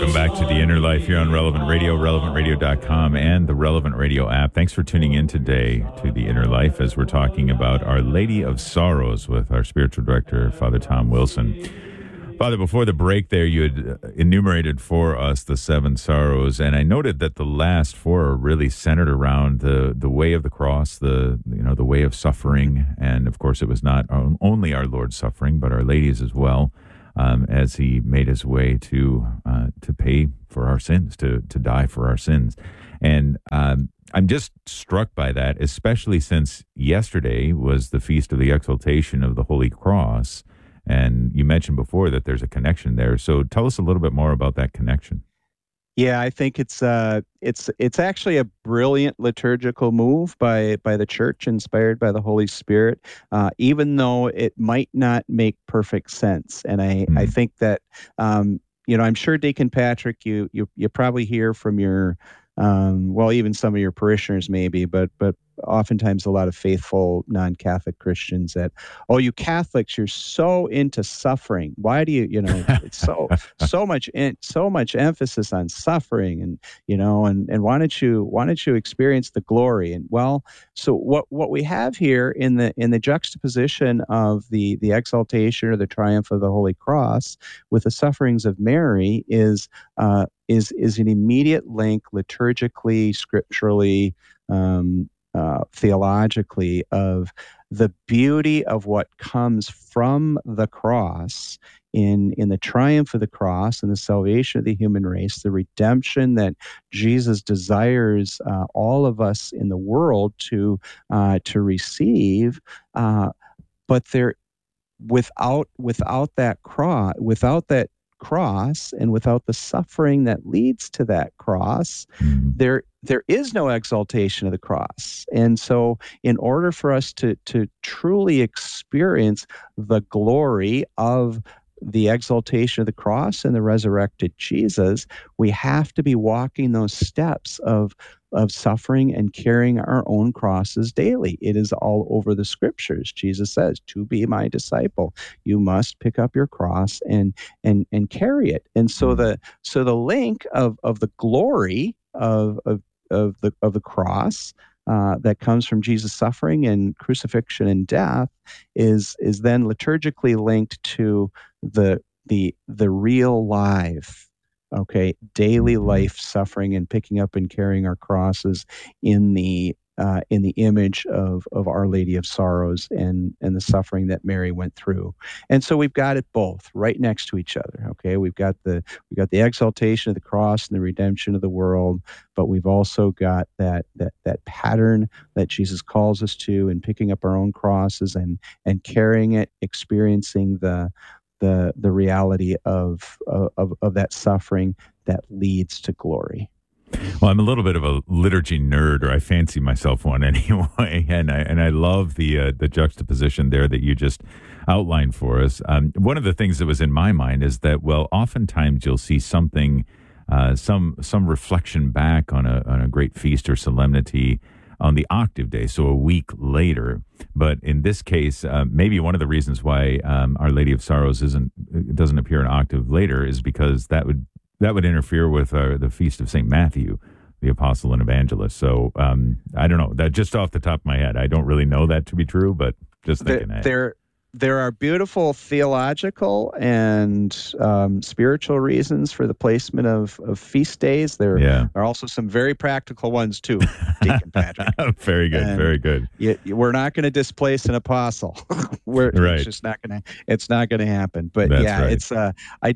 Welcome back to The Inner Life here on Relevant Radio, relevantradio.com, and the Relevant Radio app. Thanks for tuning in today to The Inner Life as we're talking about Our Lady of Sorrows with our spiritual director, Father Tom Wilson. Father, before the break there, you had enumerated for us the seven sorrows, and I noted that the last four are really centered around the way of the cross, the way of suffering, and of course it was not only our Lord's suffering, but Our Lady's as well. As he made his way to pay for our sins, to die for our sins. And I'm just struck by that, especially since yesterday was the Feast of the Exaltation of the Holy Cross. And you mentioned before that there's a connection there. So tell us a little bit more about that connection. Yeah, I think it's actually a brilliant liturgical move by the Church, inspired by the Holy Spirit, even though it might not make perfect sense. And I think that I'm sure Deacon Patrick, you probably hear from your even some of your parishioners maybe, but oftentimes a lot of faithful non-Catholic Christians that, oh, you Catholics, you're so into suffering. Why do it's so much emphasis on suffering, and and why don't you experience the glory? And well, so what we have here in the juxtaposition of the exaltation or the triumph of the Holy Cross with the sufferings of Mary is an immediate link liturgically, scripturally, theologically, of the beauty of what comes from the cross in the triumph of the cross and the salvation of the human race, the redemption that Jesus desires all of us in the world to receive. But there, without that cross and without the suffering that leads to that cross, there is no exaltation of the cross. And so in order for us to truly experience the glory of the exaltation of the cross and the resurrected Jesus, we have to be walking those steps of suffering and carrying our own crosses daily. It is all over the scriptures. Jesus says, to be my disciple, you must pick up your cross and carry it. And so the link of the glory of the cross that comes from Jesus' suffering and crucifixion and death is then liturgically linked to the real life. Okay, daily life suffering and picking up and carrying our crosses in the image of Our Lady of Sorrows and the suffering that Mary went through. And so we've got it both right next to each other. Okay, we've got the exaltation of the cross and the redemption of the world, but we've also got that pattern that Jesus calls us to in picking up our own crosses and carrying it, experiencing the reality of that suffering that leads to glory. Well, I'm a little bit of a liturgy nerd, or I fancy myself one anyway, and I love the juxtaposition there that you just outlined for us. One of the things that was in my mind is that, well, oftentimes you'll see something, some reflection back on a great feast or solemnity on the octave day, so a week later. But in this case, maybe one of the reasons why Our Lady of Sorrows doesn't appear an octave later is because that would interfere with the Feast of St. Matthew, the Apostle and Evangelist. So I don't know, that just off the top of my head, I don't really know that to be true, but just thinking that. There are beautiful theological and spiritual reasons for the placement of feast days. There are also some very practical ones too, Deacon Patrick. Very good, very good. We're not going to displace an apostle. It's just not going to. It's not going to happen. But it's. I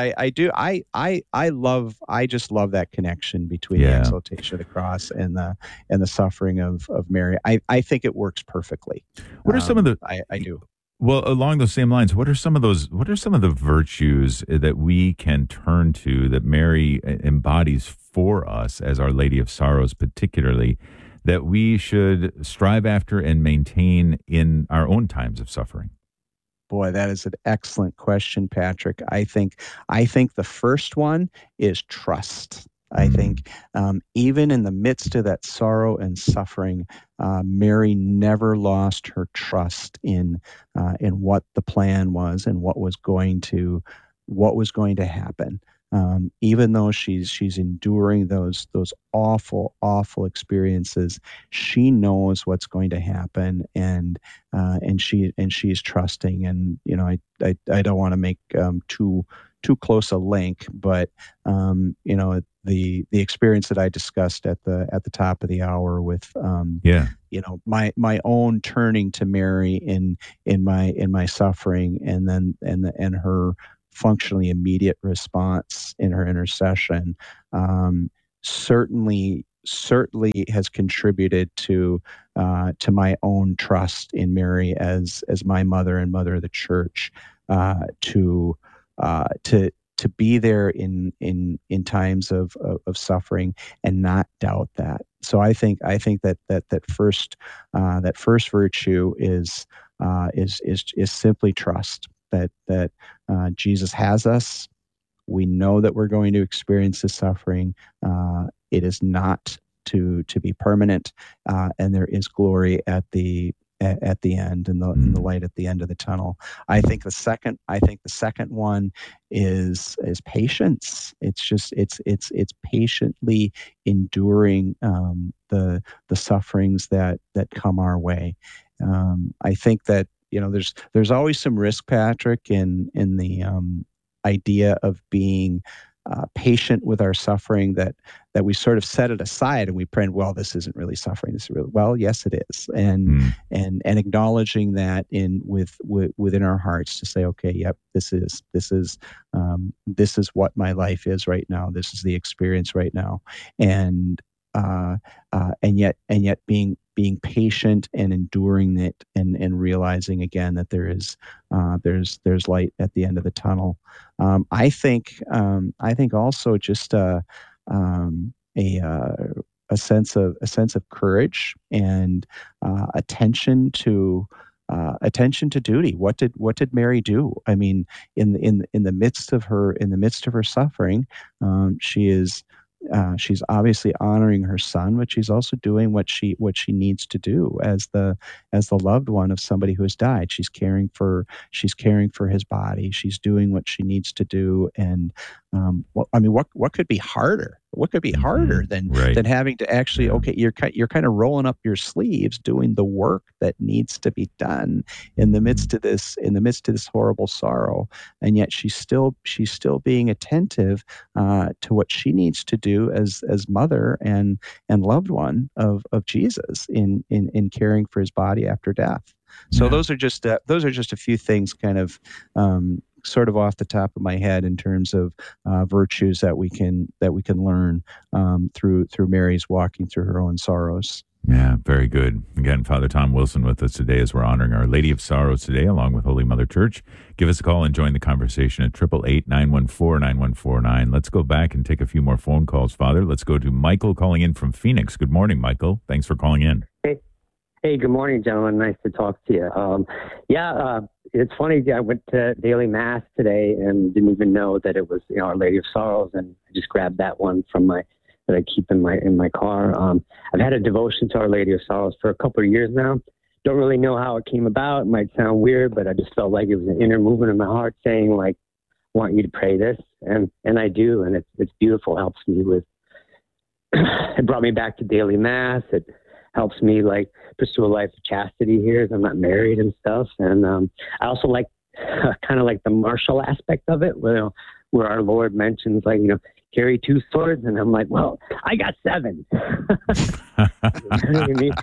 just love that connection between the exaltation of the cross and the suffering of Mary. I think it works perfectly. What are some of the? I do. Well, along those same lines, what are some of the virtues that we can turn to that Mary embodies for us as Our Lady of Sorrows, particularly, that we should strive after and maintain in our own times of suffering? Boy, that is an excellent question, Patrick. I think the first one is trust. I think even in the midst of that sorrow and suffering, Mary never lost her trust in what the plan was and what was going to happen. even though she's enduring those awful experiences, she knows what's going to happen, and she's trusting. And I don't want to make too close a link, but the experience that I discussed at the top of the hour with my own turning to Mary in my suffering, and then and her functionally immediate response in her intercession, certainly has contributed to my own trust in Mary as my mother and mother of the church, to be there in times of suffering and not doubt that. So I think that first virtue is simply trust that Jesus has us. We know that we're going to experience this suffering. It is not to be permanent, and there is glory at the end, and the light at the end of the tunnel. I think the second one is patience. It's patiently enduring the sufferings that come our way. I think that there's always some risk, Patrick, in the idea of being patient with our suffering, that we sort of set it aside and we pray, well, this isn't really suffering. This is really, well, yes, it is. And acknowledging that within our hearts, to say, okay, yep, this is what my life is right now. This is the experience right now. And yet being patient and enduring it, and realizing again that there's light at the end of the tunnel. I think also just a sense of courage and attention to duty. What did Mary do? I mean, in the midst of her suffering, she's obviously honoring her son, but she's also doing what she needs to do as the loved one of somebody who has died. She's caring for his body. She's doing what she needs to do. And what could be harder? What could be harder than having to actually, okay, you're kind of rolling up your sleeves, doing the work that needs to be done in the midst of this horrible sorrow, and yet she's still being attentive to what she needs to do as mother and loved one of Jesus in caring for his body after death. So those are just a few things, kind of sort of off the top of my head, in terms of virtues that we can learn through Mary's walking through her own sorrows. Yeah, very good. Again, Father Tom Wilson with us today as we're honoring Our Lady of Sorrows today, along with Holy Mother Church. Give us a call and join the conversation at 888-914-9149. Let's go back and take a few more phone calls, Father. Let's go to Michael calling in from Phoenix. Good morning, Michael. Thanks for calling in. Hey, good morning, gentlemen. Nice to talk to you. It's funny. I went to daily mass today and didn't even know that it was Our Lady of Sorrows, and I just grabbed that one that I keep in my car. I've had a devotion to Our Lady of Sorrows for a couple of years now. Don't really know how it came about. It might sound weird, but I just felt like it was an inner movement in my heart saying, like, I want you to pray this, and I do, and it's beautiful. It helps me with. It brought me back to daily mass. It helps me like pursue a life of chastity here, as I'm not married and stuff. And I also like kind of like the martial aspect of it, where our Lord mentions, like, carry 2 swords, and I'm like, well, I got 7. You know what I mean?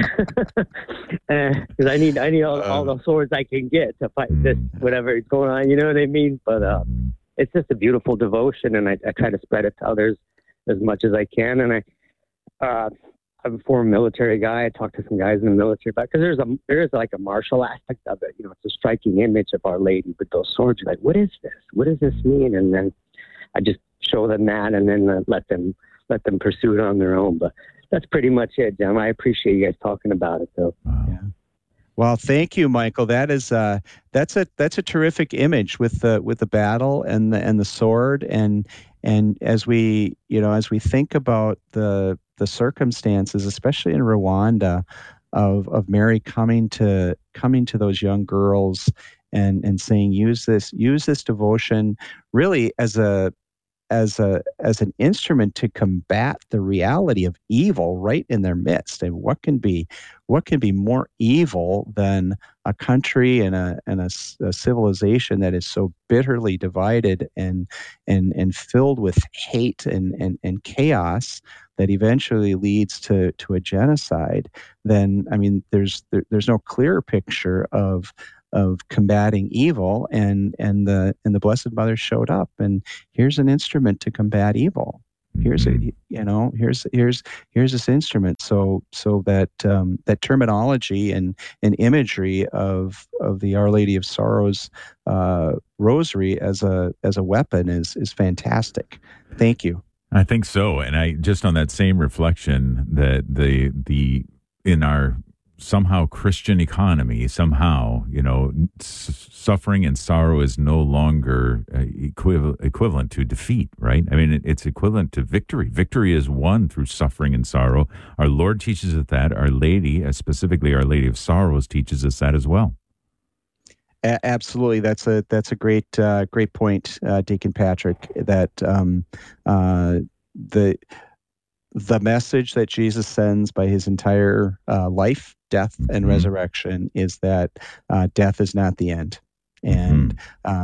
Because I need all the swords I can get to fight this, whatever is going on. You know what I mean? But it's just a beautiful devotion, and I try to spread it to others as much as I can. And I'm a former military guy. I talked to some guys in the military about, because there is like a martial aspect of it. It's a striking image of Our Lady with those swords. You're like, what is this? What does this mean? And then I just show them that, and then let them pursue it on their own. But that's pretty much it, Jim. I appreciate you guys talking about it, though. Wow. Yeah. Well, thank you, Michael. That's a terrific image with the battle and the sword, and as we think about the circumstances, especially in Rwanda, of Mary coming to those young girls and saying, use this devotion really as a as an instrument to combat the reality of evil right in their midst. And what can be more evil than a country and a civilization that is so bitterly divided and filled with hate and chaos that eventually leads to a genocide? Then, I mean, there's no clearer picture of combating evil, and the Blessed Mother showed up, and here's an instrument to combat evil. Here's this instrument, so that that terminology and imagery of the Our Lady of Sorrows rosary as a weapon is fantastic. Thank you. I think so, and I just on that same reflection that the in our somehow Christian economy, somehow, suffering and sorrow is no longer equivalent to defeat, right? I mean, it's equivalent to victory. Victory is won through suffering and sorrow. Our Lord teaches us that. Our Lady, specifically Our Lady of Sorrows, teaches us that as well. Absolutely, that's a great point, Deacon Patrick. That the message that Jesus sends by his entire life, death, and resurrection is that death is not the end, and